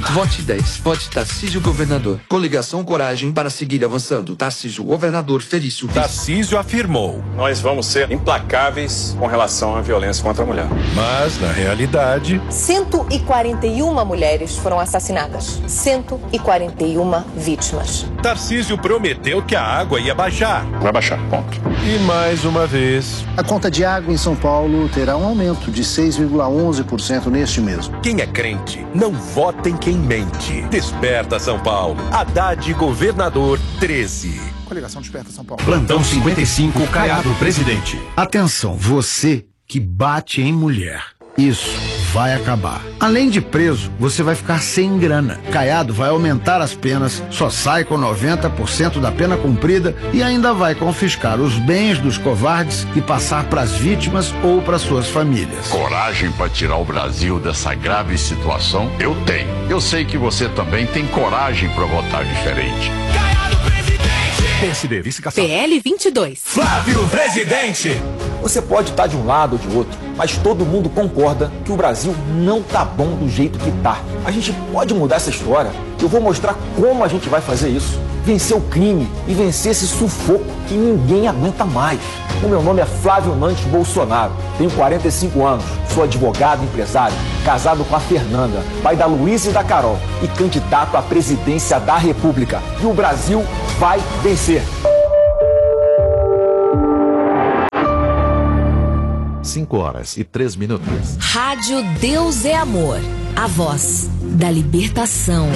Vote 10. Vote Tarcísio Governador. Coligação Coragem para seguir avançando. Tarcísio Governador Felício. Tarcísio afirmou: nós vamos ser implacáveis com relação à violência contra a mulher. Mas, na realidade, 141 mulheres foram assassinadas. 141 vítimas. Tarcísio prometeu que a água ia baixar. Vai baixar, ponto. E mais uma vez, a conta de água em São Paulo terá um aumento de 6,11% neste mês. Quem é crente, não vota em quem mente. Desperta São Paulo. Haddad Governador 13. Coligação Desperta São Paulo. Plantão 55, Caiado presidente. Atenção, você que bate em mulher. Isso vai acabar. Além de preso, você vai ficar sem grana. Caiado vai aumentar as penas, só sai com 90% da pena cumprida e ainda vai confiscar os bens dos covardes e passar para as vítimas ou para suas famílias. Coragem para tirar o Brasil dessa grave situação? Eu tenho. Eu sei que você também tem coragem para votar diferente. Caiado presidente! PSD, vice-caçado. PL 22. Flávio presidente! Você pode estar de um lado ou de outro, mas todo mundo concorda que o Brasil não tá bom do jeito que tá. A gente pode mudar essa história. Eu vou mostrar como a gente vai fazer isso. Vencer o crime e vencer esse sufoco que ninguém aguenta mais. O meu nome é Flávio Nantes Bolsonaro. Tenho 45 anos, sou advogado, empresário, casado com a Fernanda, pai da Luísa e da Carol e candidato à presidência da República. E o Brasil vai vencer. 5h03. Rádio Deus é Amor. A voz da libertação.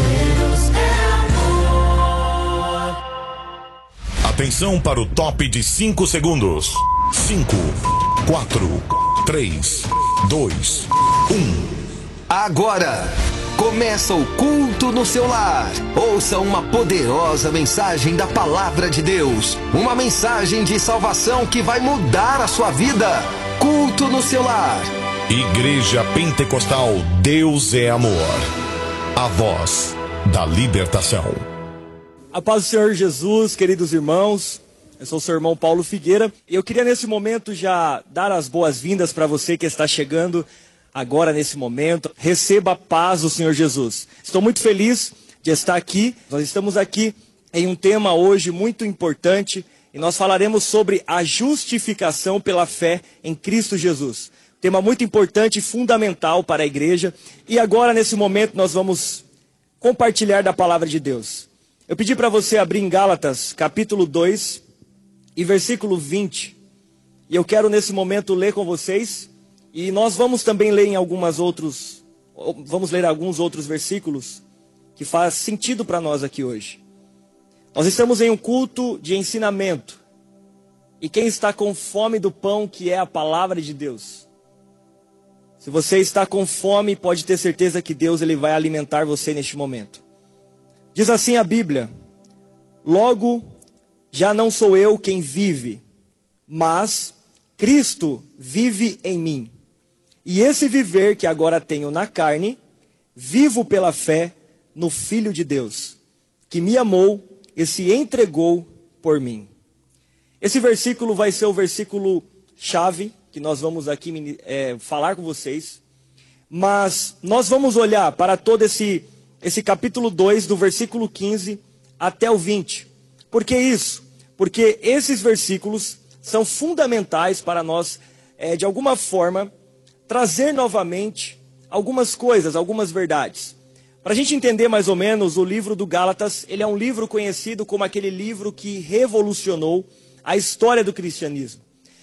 Atenção para o top de 5 segundos. 5, 4, 3, 2, 1. Agora começa o culto no seu lar. Ouça uma poderosa mensagem da palavra de Deus. Uma mensagem de salvação que vai mudar a sua vida. Culto no seu lar. Igreja Pentecostal Deus é Amor. A voz da libertação. A paz do Senhor Jesus, queridos irmãos. Eu sou o seu irmão Paulo Figueira. E eu queria nesse momento já dar as boas-vindas para você que está chegando agora nesse momento. Receba a paz do Senhor Jesus. Estou muito feliz de estar aqui. Nós estamos aqui em um tema hoje muito importante. E nós falaremos sobre a justificação pela fé em Cristo Jesus. Tema muito importante e fundamental para a igreja. E agora, nesse momento, nós vamos compartilhar da palavra de Deus. Eu pedi para você abrir em Gálatas, capítulo 2, e versículo 20. E eu quero, nesse momento, ler com vocês. E nós vamos também ler vamos ler alguns outros versículos que faz sentido para nós aqui hoje. Nós estamos em um culto de ensinamento. E quem está com fome do pão que é a palavra de Deus? Se você está com fome, pode ter certeza que Deus ele vai alimentar você neste momento. Diz assim a Bíblia: logo, já não sou eu quem vive, mas Cristo vive em mim. E esse viver que agora tenho na carne, vivo pela fé no Filho de Deus, que me amou e se entregou por mim. Esse versículo vai ser o versículo chave que nós vamos aqui falar com vocês. Mas nós vamos olhar para todo esse capítulo 2, do versículo 15 até o 20. Por que isso? Porque esses versículos são fundamentais para nós, de alguma forma, trazer novamente algumas coisas, algumas verdades. Para a gente entender mais ou menos, o livro do Gálatas, ele é um livro conhecido como aquele livro que revolucionou a história do cristianismo.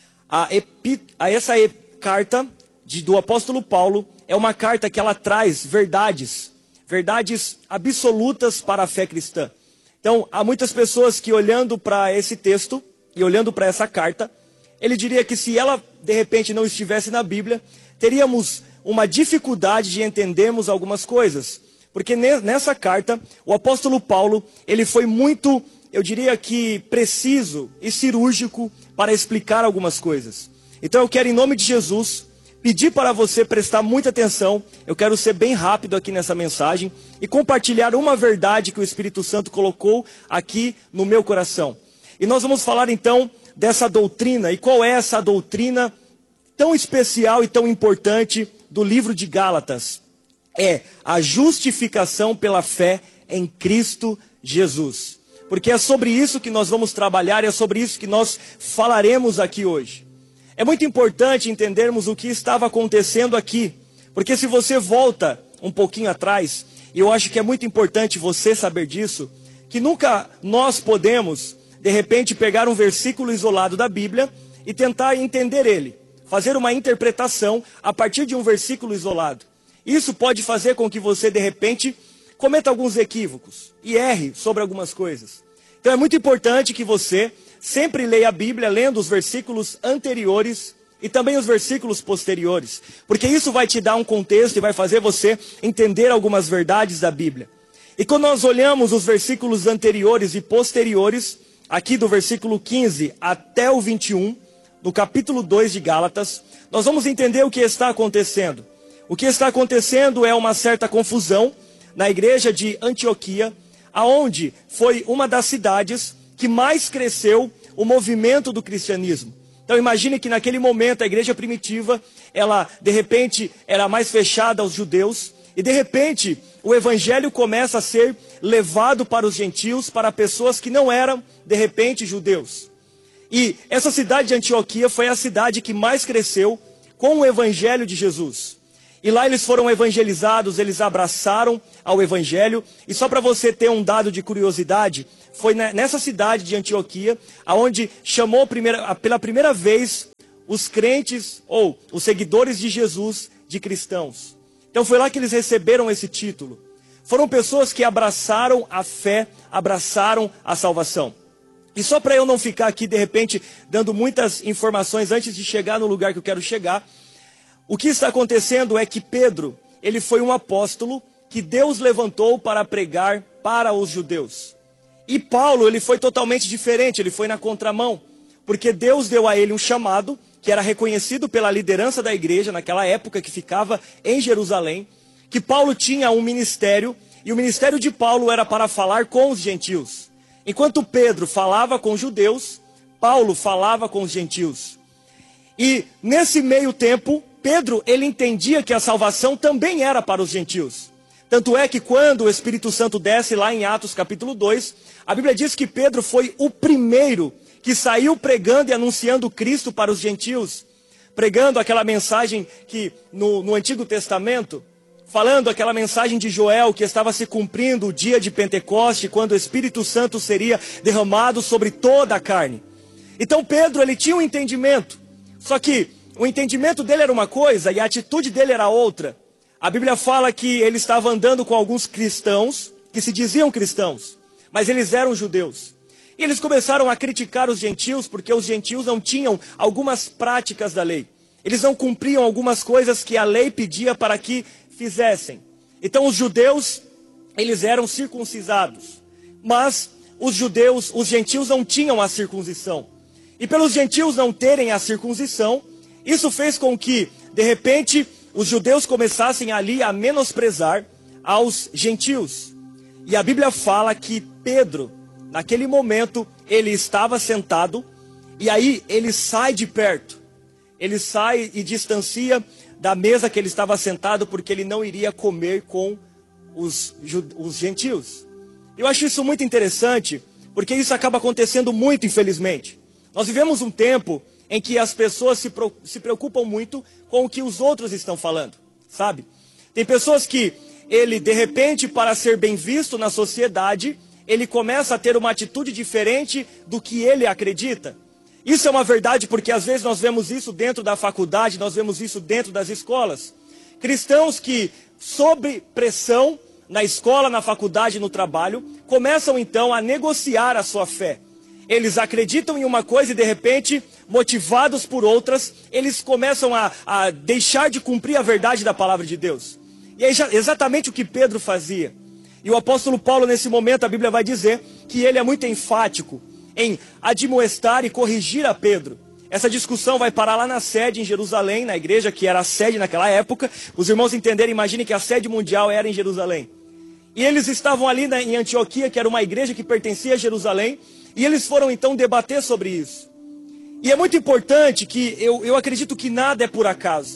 Essa carta do apóstolo Paulo é uma carta que ela traz verdades absolutas para a fé cristã. Então, há muitas pessoas que olhando para esse texto e olhando para essa carta, ele diria que se ela de repente não estivesse na Bíblia, teríamos uma dificuldade de entendermos algumas coisas. Porque nessa carta, o apóstolo Paulo, ele foi muito, eu diria que preciso e cirúrgico para explicar algumas coisas. Então eu quero, em nome de Jesus, pedir para você prestar muita atenção. Eu quero ser bem rápido aqui nessa mensagem e compartilhar uma verdade que o Espírito Santo colocou aqui no meu coração. E nós vamos falar então dessa doutrina. E qual é essa doutrina tão especial e tão importante do livro de Gálatas? é a justificação pela fé em Cristo Jesus. Porque é sobre isso que nós vamos trabalhar, é sobre isso que nós falaremos aqui hoje. É muito importante entendermos o que estava acontecendo aqui, porque se você volta um pouquinho atrás, e eu acho que é muito importante você saber disso, que nunca nós podemos, de repente, pegar um versículo isolado da Bíblia e tentar entender ele, fazer uma interpretação a partir de um versículo isolado. Isso pode fazer com que você, de repente, cometa alguns equívocos e erre sobre algumas coisas. Então é muito importante que você sempre leia a Bíblia lendo os versículos anteriores e também os versículos posteriores, porque isso vai te dar um contexto e vai fazer você entender algumas verdades da Bíblia. E quando nós olhamos os versículos anteriores e posteriores, aqui do versículo 15 até o 21, no capítulo 2 de Gálatas, nós vamos entender o que está acontecendo. O que está acontecendo é uma certa confusão na igreja de Antioquia, aonde foi uma das cidades que mais cresceu o movimento do cristianismo. Então imagine que naquele momento a igreja primitiva, ela de repente era mais fechada aos judeus, e de repente o evangelho começa a ser levado para os gentios, para pessoas que não eram de repente judeus. E essa cidade de Antioquia foi a cidade que mais cresceu com o evangelho de Jesus. E lá eles foram evangelizados, eles abraçaram ao evangelho. E só para você ter um dado de curiosidade, foi nessa cidade de Antioquia, aonde chamou pela primeira vez os crentes, ou os seguidores de Jesus, de cristãos. Então foi lá que eles receberam esse título. Foram pessoas que abraçaram a fé, abraçaram a salvação. E só para eu não ficar aqui, de repente, dando muitas informações antes de chegar no lugar que eu quero chegar, o que está acontecendo é que Pedro, ele foi um apóstolo que Deus levantou para pregar para os judeus. E Paulo, ele foi totalmente diferente, ele foi na contramão, porque Deus deu a ele um chamado, que era reconhecido pela liderança da igreja, naquela época que ficava em Jerusalém, que Paulo tinha um ministério, e o ministério de Paulo era para falar com os gentios. Enquanto Pedro falava com os judeus, Paulo falava com os gentios. E nesse meio tempo, Pedro, ele entendia que a salvação também era para os gentios. Tanto é que quando o Espírito Santo desce lá em Atos capítulo 2, a Bíblia diz que Pedro foi o primeiro que saiu pregando e anunciando Cristo para os gentios, pregando aquela mensagem que no Antigo Testamento, falando aquela mensagem de Joel que estava se cumprindo o dia de Pentecoste, quando o Espírito Santo seria derramado sobre toda a carne. Então Pedro, ele tinha um entendimento, só que o entendimento dele era uma coisa e a atitude dele era outra. A Bíblia fala que ele estava andando com alguns cristãos, que se diziam cristãos, mas eles eram judeus. E eles começaram a criticar os gentios, porque os gentios não tinham algumas práticas da lei. Eles não cumpriam algumas coisas que a lei pedia para que fizessem. Então os judeus, eles eram circuncisados. Mas os gentios não tinham a circuncisão. E pelos gentios não terem a circuncisão, isso fez com que, de repente, os judeus começassem ali a menosprezar aos gentios. E a Bíblia fala que Pedro, naquele momento, ele estava sentado, e aí ele sai de perto. Ele sai e distancia da mesa que ele estava sentado, porque ele não iria comer com os gentios. Eu acho isso muito interessante, porque isso acaba acontecendo muito, infelizmente. Nós vivemos um tempo em que as pessoas se preocupam muito com o que os outros estão falando, sabe? Tem pessoas que ele, de repente, para ser bem visto na sociedade, ele começa a ter uma atitude diferente do que ele acredita. Isso é uma verdade porque às vezes nós vemos isso dentro da faculdade, nós vemos isso dentro das escolas. Cristãos que, sob pressão, na escola, na faculdade, no trabalho, começam então a negociar a sua fé. Eles acreditam em uma coisa e de repente, motivados por outras, eles começam a deixar de cumprir a verdade da palavra de Deus. E é exatamente o que Pedro fazia. E o apóstolo Paulo, nesse momento, a Bíblia vai dizer que ele é muito enfático em admoestar e corrigir a Pedro. Essa discussão vai parar lá na sede em Jerusalém, na igreja que era a sede naquela época. Os irmãos entenderem, imagine que a sede mundial era em Jerusalém. E eles estavam ali em Antioquia, que era uma igreja que pertencia a Jerusalém, e eles foram então debater sobre isso. E é muito importante que eu acredito que nada é por acaso.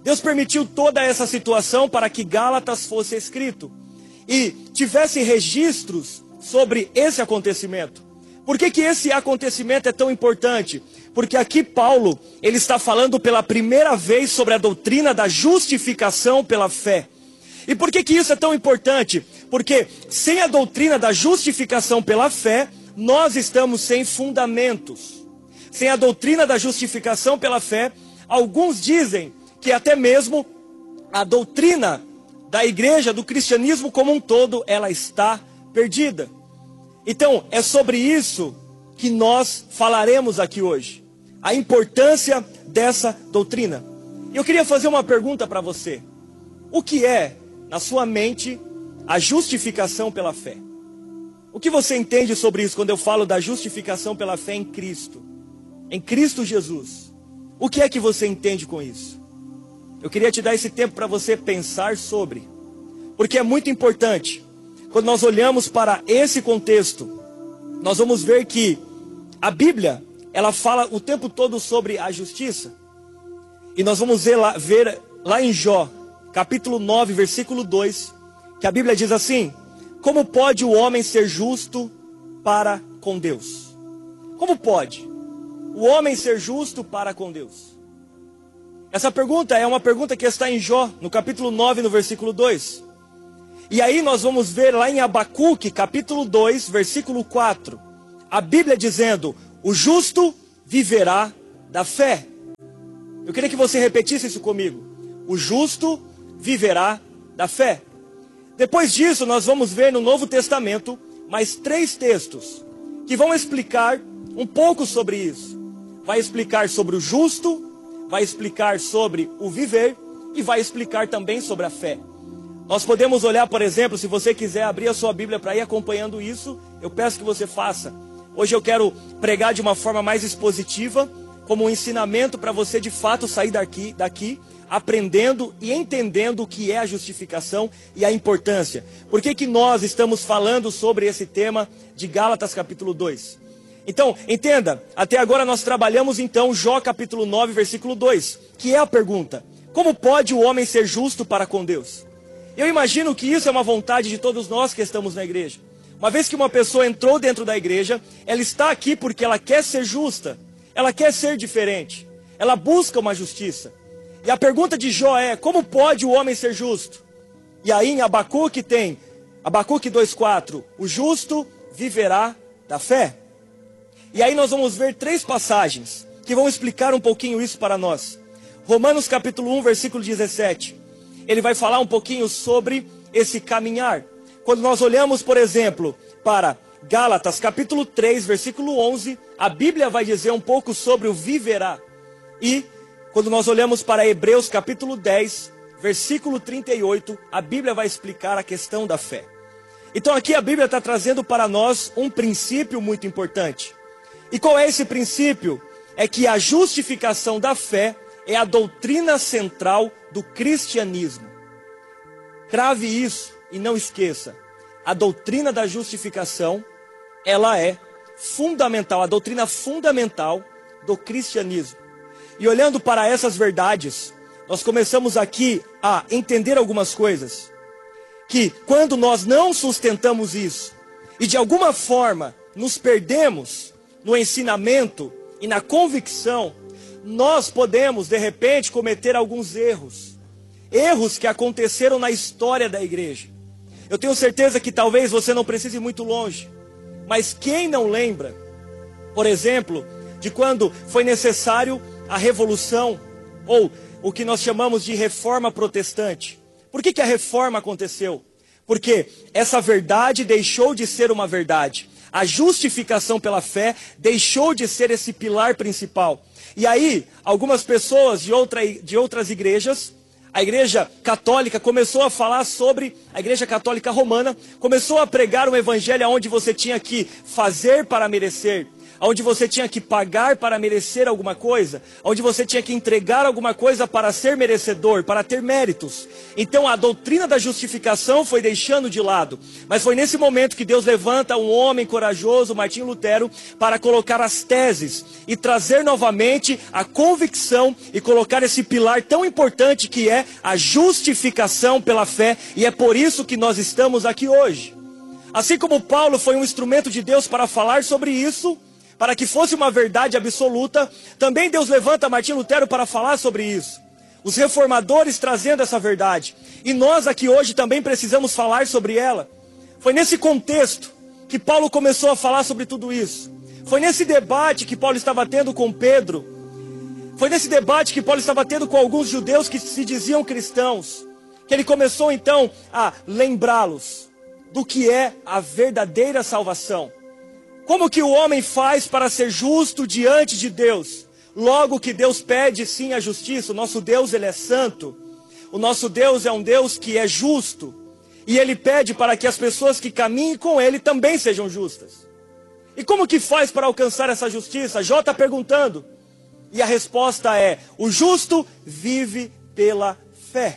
Deus permitiu toda essa situação para que Gálatas fosse escrito e tivesse registros sobre esse acontecimento. Por que esse acontecimento é tão importante? Porque aqui Paulo, ele está falando pela primeira vez sobre a doutrina da justificação pela fé. E por que isso é tão importante? Porque sem a doutrina da justificação pela fé, nós estamos sem fundamentos. Sem a doutrina da justificação pela fé, alguns dizem que até mesmo a doutrina da igreja, do cristianismo como um todo, ela está perdida. Então, é sobre isso que nós falaremos aqui hoje. A importância dessa doutrina. E eu queria fazer uma pergunta para você. O que é, na sua mente, a justificação pela fé? O que você entende sobre isso quando eu falo da justificação pela fé em Cristo? Em Cristo Jesus. O que é que você entende com isso? Eu queria te dar esse tempo para você pensar sobre. Porque é muito importante. Quando nós olhamos para esse contexto, nós vamos ver que a Bíblia, ela fala o tempo todo sobre a justiça. E nós vamos ver lá em Jó, capítulo 9, versículo 2, que a Bíblia diz assim: como pode o homem ser justo para com Deus? Como pode o homem ser justo para com Deus? Essa pergunta é uma pergunta que está em Jó, no capítulo 9, no versículo 2. E aí nós vamos ver lá em Abacuque, capítulo 2, versículo 4, a Bíblia dizendo: o justo viverá da fé. Eu queria que você repetisse isso comigo. O justo viverá da fé. Depois disso, nós vamos ver no Novo Testamento mais 3 textos que vão explicar um pouco sobre isso. Vai explicar sobre o justo, vai explicar sobre o viver e vai explicar também sobre a fé. Nós podemos olhar, por exemplo, se você quiser abrir a sua Bíblia para ir acompanhando isso, eu peço que você faça. Hoje eu quero pregar de uma forma mais expositiva, como um ensinamento para você de fato sair daqui aprendendo e entendendo o que é a justificação e a importância. Por que nós estamos falando sobre esse tema de Gálatas capítulo 2? Então, entenda, até agora nós trabalhamos então Jó capítulo 9, versículo 2, que é a pergunta: como pode o homem ser justo para com Deus? Eu imagino que isso é uma vontade de todos nós que estamos na igreja. Uma vez que uma pessoa entrou dentro da igreja, ela está aqui porque ela quer ser justa, ela quer ser diferente, ela busca uma justiça. E a pergunta de Jó é: como pode o homem ser justo? E aí em Abacuque tem, Abacuque 2,4, o justo viverá da fé. E aí nós vamos ver 3 passagens que vão explicar um pouquinho isso para nós. Romanos capítulo 1, versículo 17. Ele vai falar um pouquinho sobre esse caminhar. Quando nós olhamos, por exemplo, para Gálatas capítulo 3, versículo 11, a Bíblia vai dizer um pouco sobre o viverá. E quando nós olhamos para Hebreus capítulo 10, versículo 38, a Bíblia vai explicar a questão da fé. Então aqui a Bíblia está trazendo para nós um princípio muito importante. E qual é esse princípio? É que a justificação da fé é a doutrina central do cristianismo. Crave isso e não esqueça. A doutrina da justificação, ela é fundamental, a doutrina fundamental do cristianismo. E olhando para essas verdades, nós começamos aqui a entender algumas coisas. Que quando nós não sustentamos isso, e de alguma forma nos perdemos no ensinamento e na convicção, nós podemos, de repente, cometer alguns erros. Erros que aconteceram na história da igreja. Eu tenho certeza que talvez você não precise ir muito longe. Mas quem não lembra, por exemplo, de quando foi necessário a revolução, ou o que nós chamamos de reforma protestante? Por que a reforma aconteceu? Porque essa verdade deixou de ser uma verdade. A justificação pela fé deixou de ser esse pilar principal. E aí, algumas pessoas de outras igrejas, a igreja católica começou a falar sobre, a igreja católica romana, começou a pregar um evangelho onde você tinha que fazer para merecer, onde você tinha que pagar para merecer alguma coisa, onde você tinha que entregar alguma coisa para ser merecedor, para ter méritos. Então a doutrina da justificação foi deixando de lado. Mas foi nesse momento que Deus levanta um homem corajoso, Martinho Lutero, para colocar as teses e trazer novamente a convicção e colocar esse pilar tão importante que é a justificação pela fé. E é por isso que nós estamos aqui hoje. Assim como Paulo foi um instrumento de Deus para falar sobre isso, para que fosse uma verdade absoluta, também Deus levanta Martinho Lutero para falar sobre isso. Os reformadores trazendo essa verdade. E nós aqui hoje também precisamos falar sobre ela. Foi nesse contexto que Paulo começou a falar sobre tudo isso. Foi nesse debate que Paulo estava tendo com Pedro. Foi nesse debate que Paulo estava tendo com alguns judeus que se diziam cristãos, que ele começou então a lembrá-los do que é a verdadeira salvação. Como que o homem faz para ser justo diante de Deus? Logo que Deus pede sim a justiça. O nosso Deus, ele é santo. O nosso Deus é um Deus que é justo. E ele pede para que as pessoas que caminhem com ele também sejam justas. E como que faz para alcançar essa justiça? Jó está perguntando. E a resposta é: o justo vive pela fé.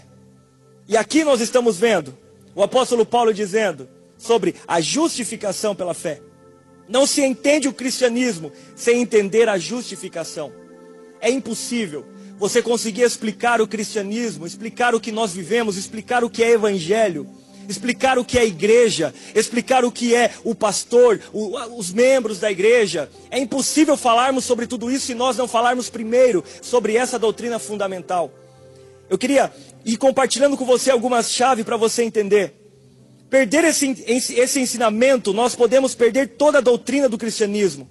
E aqui nós estamos vendo o apóstolo Paulo dizendo sobre a justificação pela fé. Não se entende o cristianismo sem entender a justificação. É impossível você conseguir explicar o cristianismo, explicar o que nós vivemos, explicar o que é evangelho, explicar o que é igreja, explicar o que é o pastor, os membros da igreja. É impossível falarmos sobre tudo isso se nós não falarmos primeiro sobre essa doutrina fundamental. Eu queria ir compartilhando com você algumas chaves para você entender. Perder esse ensinamento, nós podemos perder toda a doutrina do cristianismo.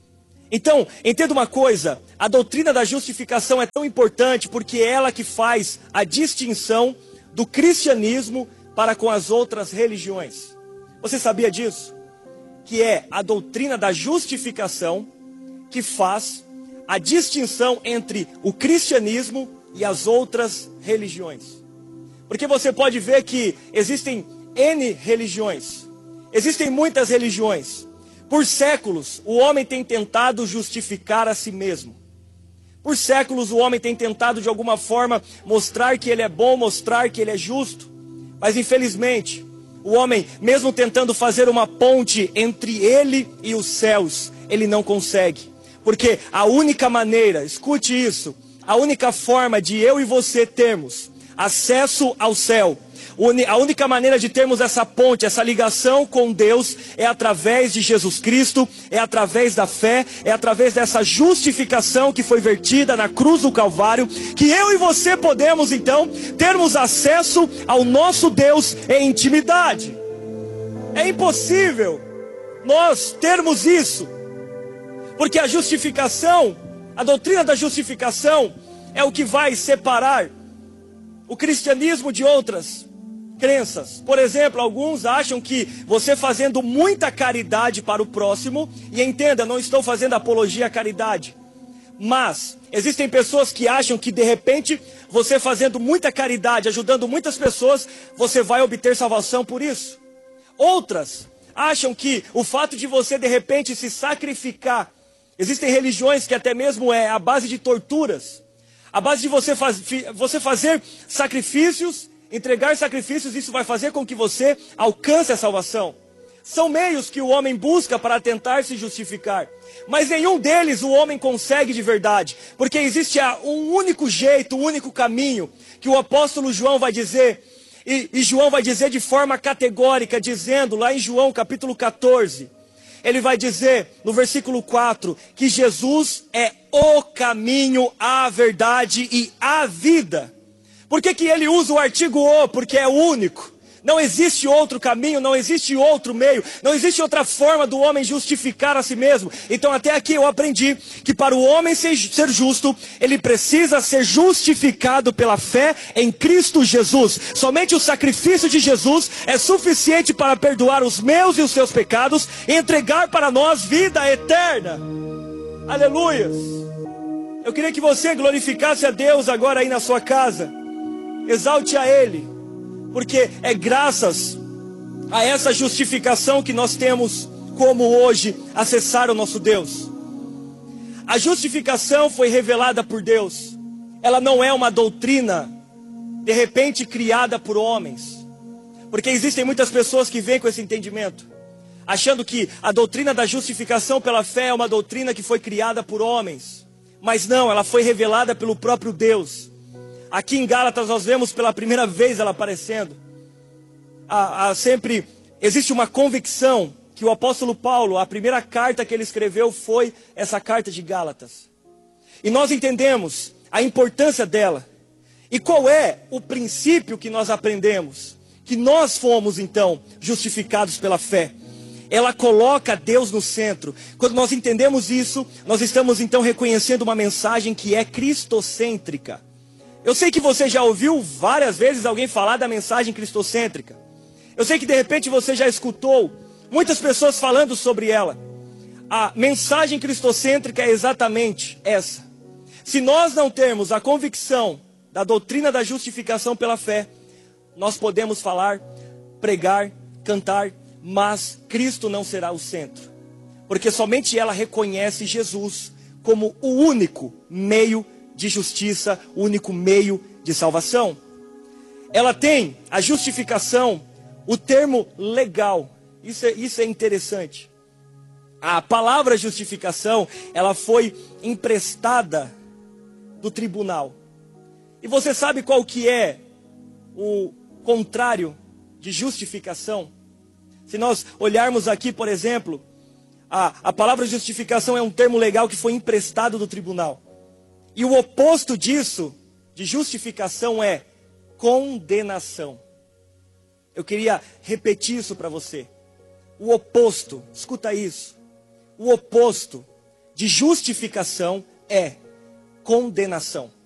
Então, entenda uma coisa, a doutrina da justificação é tão importante porque é ela que faz a distinção do cristianismo para com as outras religiões. Você sabia disso? Que é a doutrina da justificação que faz a distinção entre o cristianismo e as outras religiões. Porque você pode ver que existem N religiões. Existem muitas religiões. Por séculos, o homem tem tentado justificar a si mesmo. Por séculos, o homem tem tentado, de alguma forma, mostrar que ele é bom, mostrar que ele é justo. Mas, infelizmente, o homem, mesmo tentando fazer uma ponte entre ele e os céus, ele não consegue. Porque a única maneira, escute isso, a única forma de eu e você termos acesso ao céu, a única maneira de termos essa ponte, essa ligação com Deus é através de Jesus Cristo, é através da fé, é através dessa justificação que foi vertida na cruz do Calvário, que eu e você podemos então termos acesso ao nosso Deus em intimidade. É impossível nós termos isso, porque a justificação, a doutrina da justificação é o que vai separar o cristianismo de outras crenças. Por exemplo, alguns acham que você fazendo muita caridade para o próximo, e entenda, não estou fazendo apologia à caridade, mas existem pessoas que acham que de repente você fazendo muita caridade, ajudando muitas pessoas, você vai obter salvação por isso. Outras acham que o fato de você de repente se sacrificar, existem religiões que até mesmo é a base de torturas, a base de você fazer sacrifícios, entregar sacrifícios, isso vai fazer com que você alcance a salvação. São meios que o homem busca para tentar se justificar, mas nenhum deles o homem consegue de verdade, porque existe um único jeito, um único caminho, que o apóstolo João vai dizer, e João vai dizer de forma categórica, dizendo lá em João capítulo 14, ele vai dizer no versículo 4, que Jesus é o caminho, a verdade e a vida. Por que que ele usa o artigo o? Porque é o único. Não existe outro caminho, não existe outro meio, não existe outra forma do homem justificar a si mesmo. Então até aqui eu aprendi que para o homem ser justo, ele precisa ser justificado pela fé em Cristo Jesus. Somente o sacrifício de Jesus é suficiente para perdoar os meus e os seus pecados e entregar para nós vida eterna. Aleluia! Eu queria que você glorificasse a Deus agora aí na sua casa. Exalte a Ele, porque é graças a essa justificação que nós temos como hoje acessar o nosso Deus. A justificação foi revelada por Deus. Ela não é uma doutrina, de repente, criada por homens. Porque existem muitas pessoas que vêm com esse entendimento, achando que a doutrina da justificação pela fé é uma doutrina que foi criada por homens. Mas não, ela foi revelada pelo próprio Deus. Aqui em Gálatas nós vemos pela primeira vez ela aparecendo. Sempre existe uma convicção que o apóstolo Paulo, a primeira carta que ele escreveu foi essa carta de Gálatas. E nós entendemos a importância dela. E qual é o princípio que nós aprendemos? Que nós fomos então justificados pela fé. Ela coloca Deus no centro. Quando nós entendemos isso, nós estamos então reconhecendo uma mensagem que é cristocêntrica. Eu sei que você já ouviu várias vezes alguém falar da mensagem cristocêntrica. Eu sei que de repente você já escutou muitas pessoas falando sobre ela. A mensagem cristocêntrica é exatamente essa. Se nós não termos a convicção da doutrina da justificação pela fé, nós podemos falar, pregar, cantar, mas Cristo não será o centro. Porque somente ela reconhece Jesus como o único meio de justiça, o único meio de salvação. Ela tem a justificação, o termo legal. Isso é interessante. A palavra justificação, ela foi emprestada do tribunal. E você sabe qual que é o contrário de justificação? Se nós olharmos aqui, por exemplo, a palavra justificação é um termo legal que foi emprestado do tribunal. E o oposto disso, de justificação, é condenação. Eu queria repetir isso para você. O oposto, escuta isso. O oposto de justificação é condenação.